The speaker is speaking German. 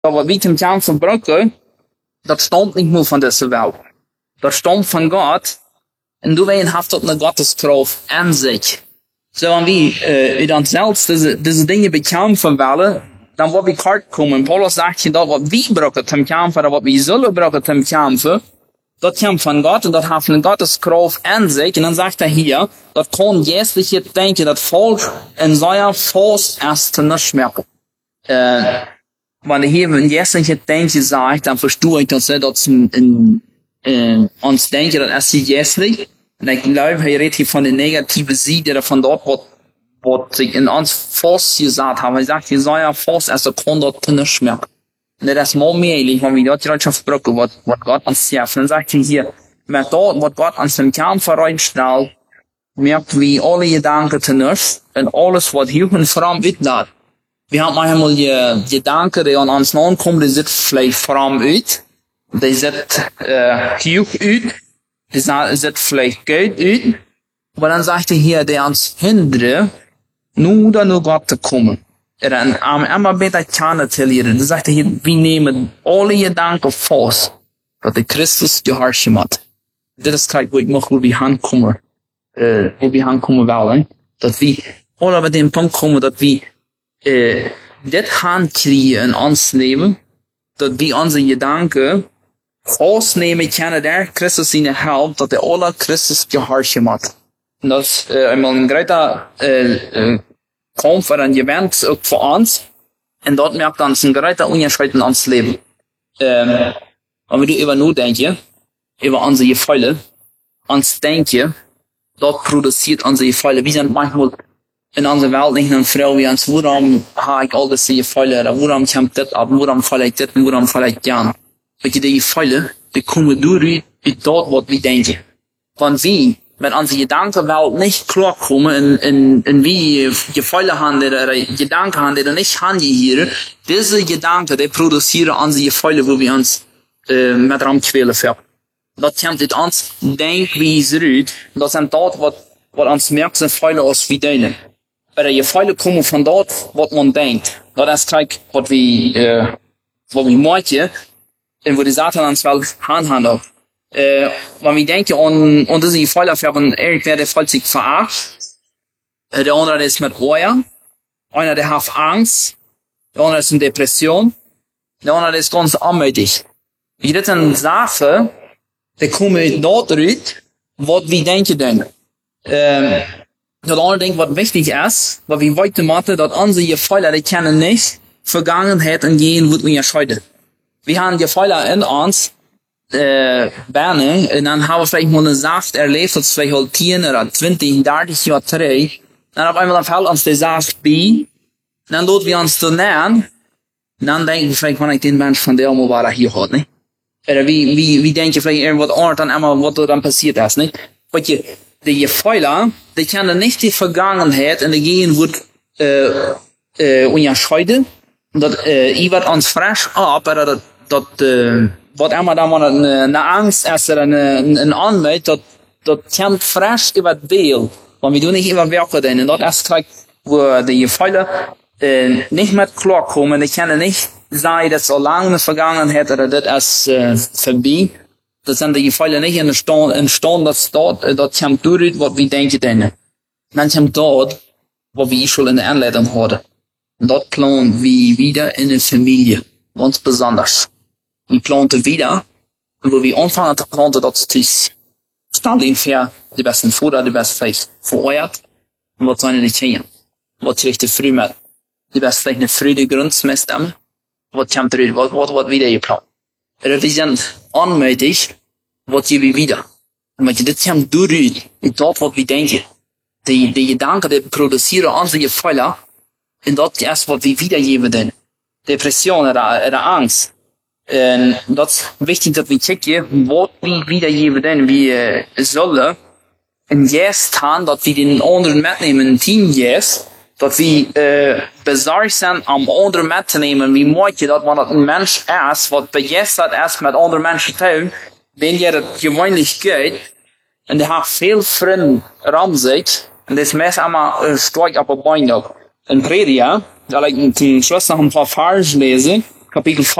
wat wie zum Kern verbruiken, dat stammt nicht nur von dieser Welt. Dat stammt von Gott. En du ween haft dat een Gotteskraft an sich. So, wenn wir dann selbst diese Dinge bekämpfen wollen, dann wird wir hart kommen. Paulus sagt hier, dat wat wir brauchen zum Kämpfen, oder wat wir sollen brauchen zum Kämpfen, dat kommt von Gott und dat hat eine Gotteskraft an sich. Und dann sagt hier, dat kann jährliche denken, dat Volk in seiner Faust erst nicht merken. Wenn hier ein jährliche denken sagt, dann verstehe ich, dass ons denken dat als die jährlich, en ik geloof, hij redt hier van de negatieve zijde van dat wat zich in ons vastgezet hebben. Hij zegt, je zou ja vast als de kon dat kunnen schmerken. En dat is mooi meelig, want we dat juist afsproken, wat God ons zegt. En dan zegt hij hier, met dat wat God ons in kern vooruitstelt, merken we alle gedanken ten eerste, en alles wat hier van vorm uitlaat. We hebben manchmal je gedanken die aan ons aankomen, die zit vielleicht vorm uit. Die zit Huug uit. Die zit vielleicht Geld uit. Aber dann sagt er hier, der uns hindert, nur da nur Gott zu kommen. En immer beter kennen te leren. Dan zegt hij hier, we nemen alle gedanken vast, dat de Christus gehorchen hat. Dit is kijk, hoe ik mag, hoe we aankomen. Hoe we aankomen wel, hè. Dat we, alle bij den Punkt komen, dat we, dit aankriegen in ons leven, dat we onze gedanken vastnemen kunnen der Christus in de help, dat de alle Christus gehorchen hat. En dat is eenmaal een grote Kampf oder ein Event auch für uns. Und dort merkt uns ein großer Unterschied in uns Leben. Wenn wir über nur denken, über unsere Gefühle, uns denken, dort produziert unsere Gefühle. Wir sind manchmal in unserer Welt nicht eine Frau wie uns, warum habe ich all diese Gefühle, oder warum kommt das ab, warum falle ich das, warum falle ich gern. Weil die Gefühle, die kommen durch dort, was wir denken. Wenn wir mit unsere Gedankenwelt nicht klarkommen, in wie Gefühle handeln, oder Gedanken handeln, die nicht handeln hier, diese Gedanken, die produzieren unsere Gefühle, wo wir uns, mit Ramquälen fähren. Das kommt mit uns Denkweise raus, das sind dort, was uns merkt, sind Gefühle aus wie denen. Oder Gefühle kommen von dort, was man denkt. Das ist gleich, was wir merken, und wo die Satan uns wel handelt. Wenn wir denken an diese Gefühle färben, irgendwer, der fühlt sich verarscht, der andere der ist mit Reue, einer der hat Angst, der andere ist in Depression, der andere ist ganz anmutig. Wie das eine Sache, der kommt dort raus, was wir denken denn. Der andere denkt, was wichtig ist, weil wir wollten machen, dass unsere Gefühle, die kennen nicht Vergangenheit und gehen, wird wir scheiden. Wir haben Gefühle in uns, Berne, und dann haben wir vielleicht mal eine Sache erlebt, das vielleicht halt 10 oder 20, 30 Jahre zurück. Dann auf einmal fällt uns die Sache bei, dann dort wir uns zu nähern, dann denken wir vielleicht, wenn ich den Mensch von der mal war, hier hat, ne? Oder wie denken vielleicht irgendwas anderes, dann einmal, was da dann passiert ist, ne? Weil die Gefühle, die kennen nicht die Vergangenheit, und die gehen wird, unterscheiden, und das, wird uns frisch ab, oder das, wat immer da mal eine Angst ist oder eine Anmeldung, das kommt frisch über die Welt. Wenn wir nicht überwerken denn. Und das ist gleich, wo die Gefühle nicht mehr klarkommen. Die können nicht sagen, das ist so lange in der Vergangenheit oder das ist vorbei. Das sind die Gefühle nicht entstanden, dass dort kommt durch, was wir denken denn. Dann kommt dort, was wir schon in der Anleitung hatten. Und dort planen wir wieder in der Familie. Ganz besonders. Wir planten wieder, wo wir anfangen zu planten, das ist Standing für die besten Futter, die besten vielleicht vereuert, und was sollen die Tiere? Was richtig früh mit? Die besten vielleicht eine frühe Grundsmessdämme? Was kommt durch? Was wieder geplant? Oder wir sind anmutig, was geben wir wieder? Und wenn das kommt durch, in dort, was wir denken, die Gedanken, die produzieren unsere Gefühle, und das ist, was wir wiedergeben denn. Depression oder Angst. Dat is wichtig dat we checken wat we wiedergeben denn we zullen en juist gaan dat we den anderen metnemen een team juist dat we bezorgd zijn om anderen met te nemen. Wie maak je dat wanneer een mens is wat begeistert is met andere mensen te doen, wenn je dat gewoonlijk gaat en die heeft veel vrienden rond zich en dat is meestal allemaal sterk op een bein ook. Een predia, dat ik zum Schluss noch ein paar Verse lese, Kapitel